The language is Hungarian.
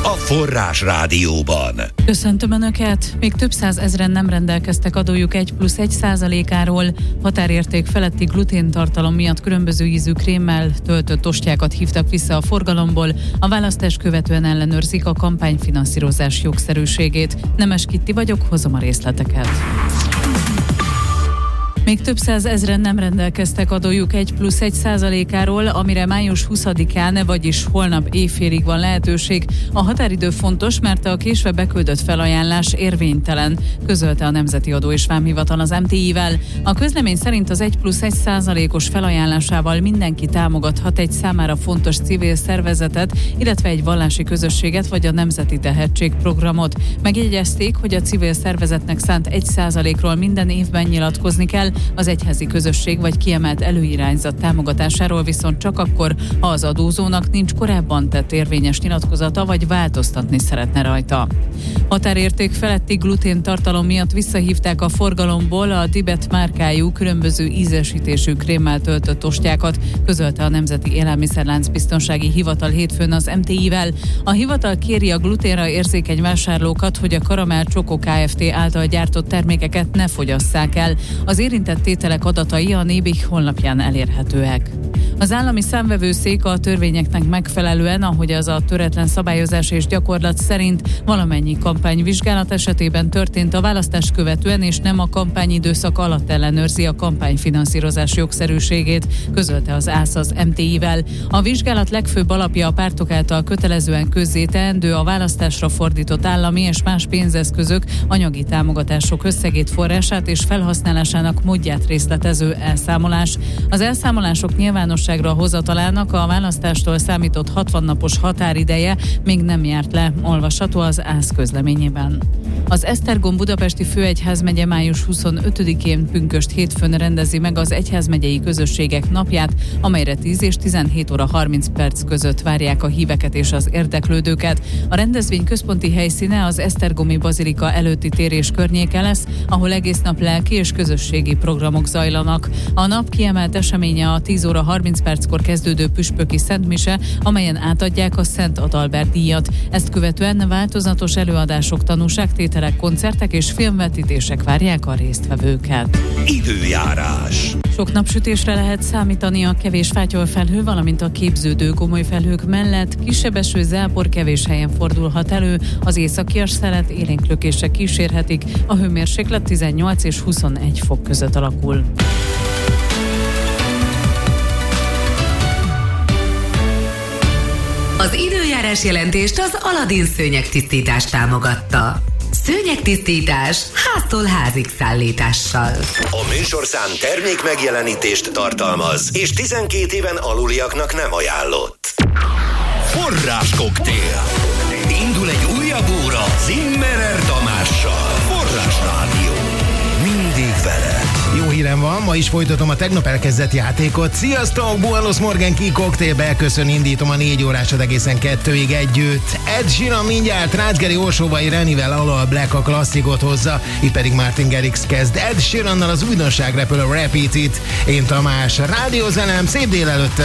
a Forrás Rádióban. Köszöntöm Önöket! Még több százezren nem rendelkeztek adójuk 1+1%-áról. Határérték feletti gluténtartalom miatt különböző ízű krémmel töltött ostjákat hívtak vissza a forgalomból. A választást követően ellenőrzik a kampányfinanszírozás jogszerűségét. Nemes Kitti vagyok, hozom a részleteket. Még több százezren nem rendelkeztek adójuk 1+1%-áról, amire május 20-án, vagyis holnap éjfélig van lehetőség. A határidő fontos, mert a késve beküldött felajánlás érvénytelen, közölte a Nemzeti Adó és Vámhivatal az MTI-vel. A közlemény szerint az 1+1%-os felajánlásával mindenki támogathat egy számára fontos civil szervezetet, illetve egy vallási közösséget vagy a Nemzeti Tehetségprogramot. Megjegyezték, hogy a civil szervezetnek szánt 1%-ról minden évben nyilatkozni kell, az egyházi közösség vagy kiemelt előirányzat támogatásáról viszont csak akkor, ha az adózónak nincs korábban tett érvényes nyilatkozata, vagy változtatni szeretne rajta. Határérték feletti gluténtartalom miatt visszahívták a forgalomból a Tibet márkájú különböző ízesítésű krémmel töltött ostjákat, közölte a Nemzeti Élelmiszerláncbiztonsági Hivatal hétfőn az MTI-vel. A hivatal kéri a gluténra érzékeny vásárlókat, hogy a Karamell Csokó Kft. Által gyártott termékeket ne fogyasszák el. Az érintett tételek adatai a Nébih honlapján elérhetőek. Az állami számvevőszék a törvényeknek megfelelően, ahogy az a töretlen szabályozás és gyakorlat szerint valamennyi kampányvizsgálat esetében történt a választást követően, és nem a kampányidőszak alatt ellenőrzi a kampányfinanszírozás jogszerűségét, közölte az ÁSZ az MTI-vel. A vizsgálat legfőbb alapja a pártok által kötelezően közzéteendő a választásra fordított állami és más pénzeszközök, anyagi támogatások összegét, forrását és felhasználásának módját részletező elszámolás. Az elszámolások nyilvánosságra hozatalának a választástól számított 60 napos határideje még nem járt le, olvasható az ÁSZ közleményében. Az Esztergom budapesti főegyházmegye május 25-én pünkösd hétfőn rendezi meg az egyházmegyei közösségek napját, amelyre 10 és 17 óra 30 perc között várják a híveket és az érdeklődőket. A rendezvény központi helyszíne az esztergomi bazilika előtti tér és környéke lesz, ahol egész nap lelki és közösségi programok zajlanak. A nap kiemelt eseménye a 10 óra 30 perckor kezdődő püspöki szentmise, amelyen átadják a Szent Adalbert díjat. Ezt követően változatos előadások, tanúságtételek, koncertek és filmvetítések várják a résztvevőket. Időjárás. Sok napsütésre lehet számítani a kevés fátyolfelhő, valamint a képződő gomoly felhők mellett. Kisebb eső, zápor kevés helyen fordulhat elő, az északias szelet élénk lökések kísérhetik, a hőmérséklet 18 és 21 fok között alakul. Az időjárás jelentést az Aladin szőnyegtisztítás támogatta. Szőnyegtisztítás háztól házig szállítással. A műsorszám termék megjelenítést tartalmaz, és 12 éven aluliaknak nem ajánlott. Forráskoktél. Indul egy újabb óra Zimmerer Tamással. Forrás Rádió. Mindig veled. Jó hírem van, ma is folytatom a tegnap elkezdett játékot. Sziasztok, Buenos Morgan Key Cocktailbe köszön, indítom a 4 órásat egészen 2-ig együtt. Ed Sheeran mindjárt Rácz Geri Orsóbai Renivel All Black a klasszikot hozza, itt pedig Martin Garrix kezd Ed Sheerannal az újdonság repül a Repeat It. Én Tamás, rádiózenem, szép délelőtt.